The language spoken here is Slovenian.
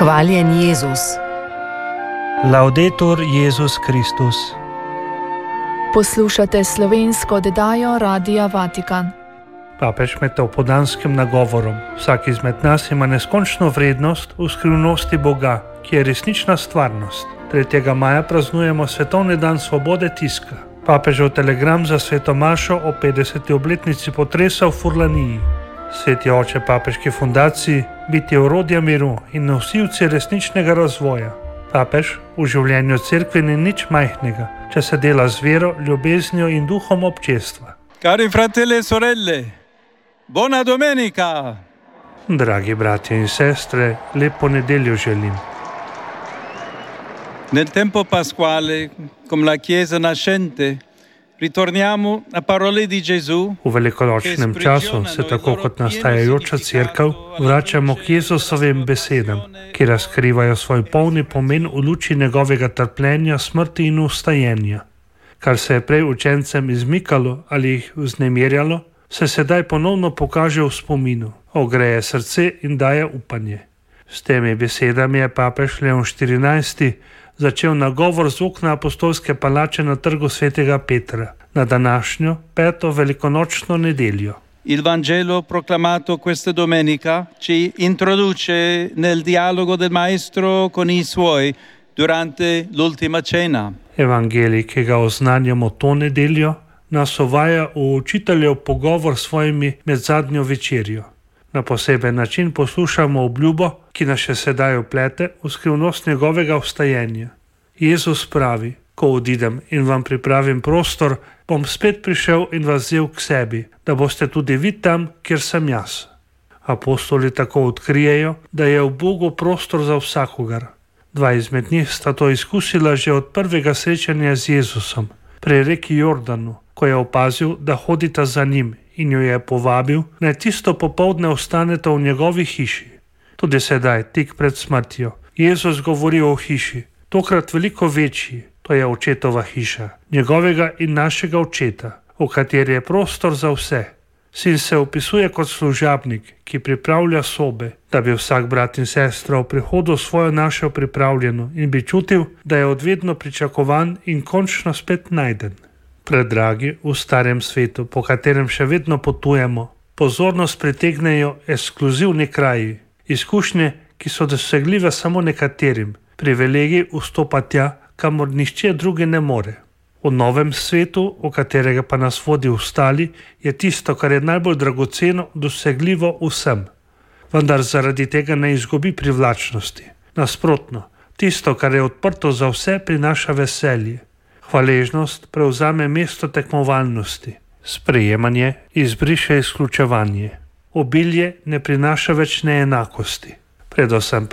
Hvaljen Jezus. Laudetur Jezus Kristus. Poslušate slovensko oddajo Radia Vatikan. Papež med opoldanskim nagovorom: vsak izmed nas ima neskončno vrednost v skrivnosti Boga, ki je resnična stvarnost. 3. maja praznujemo svetovni dan svobode tiska. Papežev telegram za sveto mašo o 50. obletnici potresa v Furlaniji. Sveti oče papeški fundaciji, biti orodja miru in nosilci resničnega razvoja. Papež v življenju cerkve ni nič majhnega, če se dela z vero, ljubeznijo in duhom občestva. Cari fratelli e sorelle, buona domenica! Dragi bratje in sestre, lepo nedeljo želim. Nel tempo pasquale, come la Chiesa nascente, ritorniamo a parole di Gesù. V velikonočnem času se tako kot nastajajoča cerkev vračamo k Jezusovim besedam, ki razkrivajo svoj polni pomen v luči njegovega trpljenja, smrti in vstajenja. Kar se je prej učencem izmikalo ali jih vznemirjalo, se sedaj ponovno pokaže v spominu, ogreje srce in daje upanje. S temi besedami je papež Leon XIV začel nagovor z okna apostolske palače na trgu svetega Petra na današnjo 5. velikonočno nedeljo. Il Vangelo proclamato questa domenica ci introduce nel dialogo del Maestro con i suoi durante l'ultima cena. Evangelij, ki ga oznanjamo to nedeljo, nas uvaja v učiteljev pogovor s svojimi med zadnjo večerjo. Na poseben način poslušamo obljubo, ki nas še sedaj vplete v skrivnost njegovega vstajenja. Jezus pravi: ko odidem in vam pripravim prostor, bom spet prišel in vas vzel k sebi, da boste tudi vi tam, kjer sem jaz. Apostoli tako odkrijejo, da je v Bogu prostor za vsakogar. Dva izmed njih sta to izkusila že od prvega srečanja z Jezusom pri reki Jordanu, ko je opazil, da hodita za njim, in jo je povabil, naj tisto popoldne ostaneta v njegovi hiši. Tudi sedaj, tik pred smrtjo, Jezus govori o hiši, tokrat veliko večji, to je očetova hiša, njegovega in našega očeta, v kateri je prostor za vse. Sin se opisuje kot služabnik, ki pripravlja sobe, da bi vsak brat in sestra v prihodu svojo našel pripravljeno in bi čutil, da je odvedno pričakovan in končno spet najden. Predragi, v starem svetu, po katerem še vedno potujemo, pozornost pritegnejo ekskluzivni kraji, izkušnje, ki so dosegljive samo nekaterim, privilegij vstopa tja, kamor nihče drugi ne more. V novem svetu, v katerega pa nas vodi ostali, je tisto, kar je najbolj dragoceno, dosegljivo vsem. Vendar zaradi tega ne izgubi privlačnosti. Nasprotno, tisto, kar je odprto za vse, prinaša veselje. Hvaležnost prevzame mesto tekmovalnosti. Sprejemanje izbriše izključevanje. Obilje ne prinaša več neenakosti. Predvsem pa